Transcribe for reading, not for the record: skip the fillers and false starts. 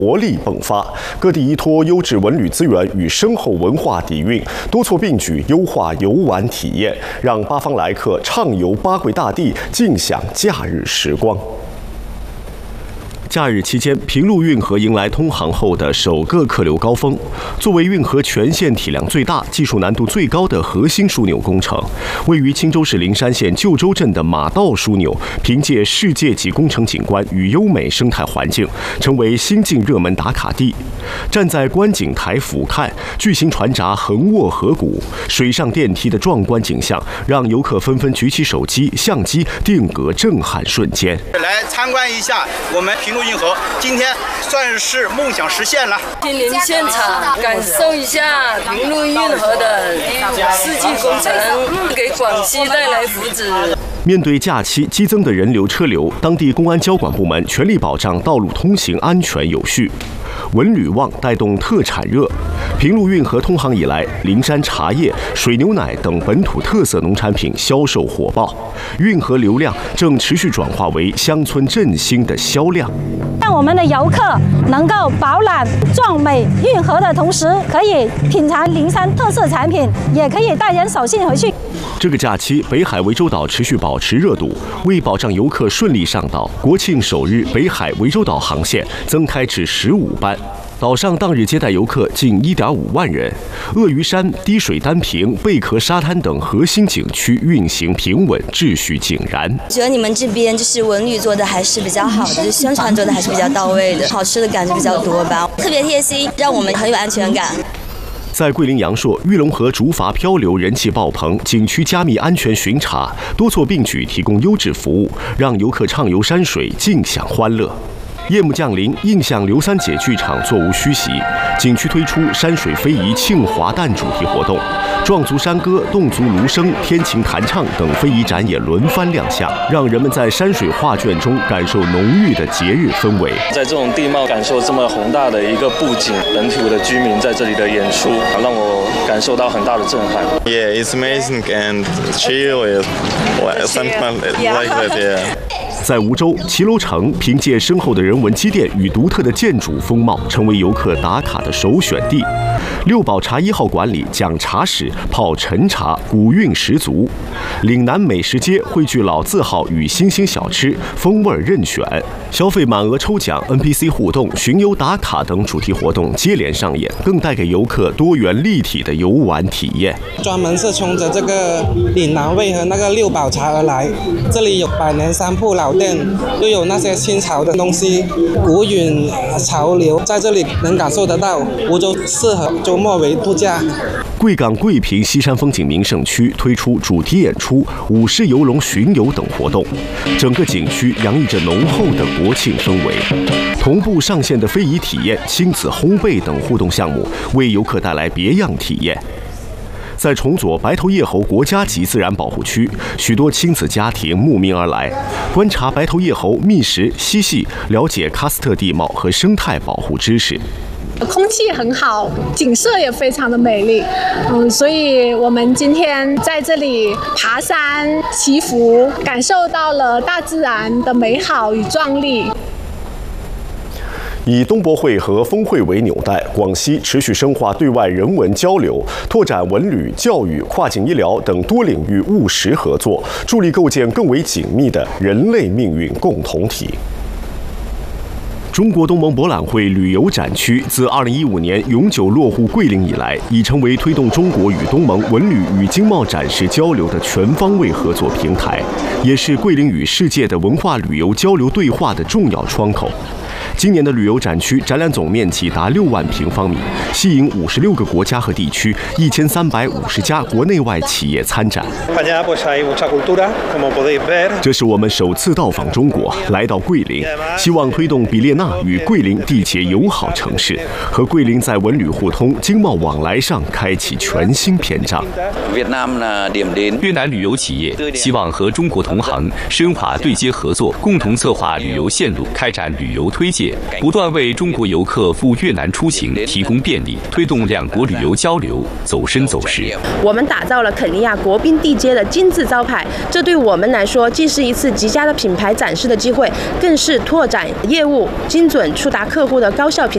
活力迸发，各地依托优质文旅资源与深厚文化底蕴，多措并举优化游玩体验，让八方来客畅游八桂大地，尽享假日时光。假日期间，平陆运河迎来通航后的首个客流高峰。作为运河全线体量最大、技术难度最高的核心枢纽工程，位于青州市灵山县旧州镇的马道枢纽，凭借世界级工程景观与优美生态环境，成为新晋热门打卡地。站在观景台俯瞰，巨型船闸横卧河谷，水上电梯的壮观景象，让游客纷纷举起手机、相机，定格震撼瞬间。 来参观一下我们平陆运河，今天算是梦想实现了。 亲临现场，感受一下平陆运河的世纪工程，给广西带来福祉。 面对假期激增的人流车流，当地公安交管部门全力保障道路通行安全有序。文旅旺带动特产热，平陆运河通航以来，灵山茶叶、水牛奶等本土特色农产品销售火爆，运河流量正持续转化为乡村振兴的销量。 让我们的游客能够饱览壮美运河的同时，可以品尝灵山特色产品，也可以带人手信回去。 这个假期，北海涠洲岛持续保持热度。为保障游客顺利上岛，国庆首日北海涠洲岛航线增开至15班。岛上当日接待游客近1.5万人。鳄鱼山、滴水丹坪、贝壳沙滩等核心景区运行平稳，秩序井然。 觉得你们这边就是文旅做的还是比较好的，就是宣传做的还是比较到位的，好吃的感觉比较多吧，特别贴心，让我们很有安全感。 在桂林阳朔，玉龙河竹筏漂流人气爆棚，景区加密安全巡查，多措并举提供优质服务，让游客畅游山水，尽享欢乐。夜幕降临，印象刘三姐剧场座无虚席，景区推出山水非遗庆华诞主题活动，壮族山歌、侗族芦笙、天琴弹唱等非遗展演轮番亮相，让人们在山水画卷中感受浓郁的节日氛围。 在这种地貌感受这么宏大的一个布景，本土的居民在这里的演出，让我感受到很大的震撼。 Yeah, it's amazing and chill. Something like that. Yeah. 在梧州骑楼城，凭借深厚的人文积淀与独特的建筑风貌，成为游客打卡的首选地。六宝茶1号馆里讲茶史、泡陈茶，古韵十足。岭南美食街汇聚老字号与新兴小吃，风味任选。消费满额抽奖、NPC 互动、巡游打卡等主题活动接连上演，更带给游客多元立体的游玩体验。 专门是冲着这个岭南味和那个六宝茶而来，这里有百年商铺老店，又有那些清朝的东西，古韵潮流，在这里能感受得到。梧州适合周末为度假。 贵港桂屏西山风景名胜区推出主题演出、舞狮游龙巡游等活动，整个景区洋溢着浓厚的国庆氛围。同步上线的非遗体验、亲子烘焙等互动项目，为游客带来别样体验。在崇左白头叶猴国家级自然保护区，许多亲子家庭慕名而来，观察白头叶猴觅食、嬉戏，了解喀斯特地貌和生态保护知识。 空气很好，景色也非常的美丽，所以我们今天在这里爬山祈福，感受到了大自然的美好与壮丽。 以东博会和峰会为纽带，广西持续深化对外人文交流，拓展文旅、教育、跨境医疗等多领域务实合作，助力构建更为紧密的人类命运共同体。中国东盟博览会旅游展区自2015年永久落户桂林以来，已成为推动中国与东盟文旅与经贸展示交流的全方位合作平台，也是桂林与世界的文化旅游交流对话的重要窗口。今年的旅游展区展览总面积达6万平方米，吸引56个国家和地区1350家国内外企业参展。这是我们首次到访中国，来到桂林，希望推动比列那与桂林缔结友好城市，和桂林在文旅互通、经贸往来上开启全新篇章。 越南旅游企业希望和中国同行深化对接合作，共同策划旅游线路，开展旅游推介，不断为中国游客赴越南出行提供便利，推动两国旅游交流走深走实。 我们打造了肯尼亚国宾地街的金字招牌，这对我们来说既是一次极佳的品牌展示的机会，更是拓展业务、精准触达客户的高效品。